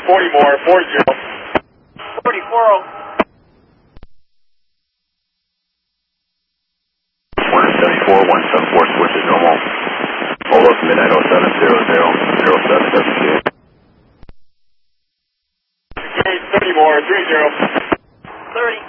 40 more, 40. 40, 174, 174, switch is normal. Hold up, midnight 0700, 07 WCA. 30 more, 30. 30.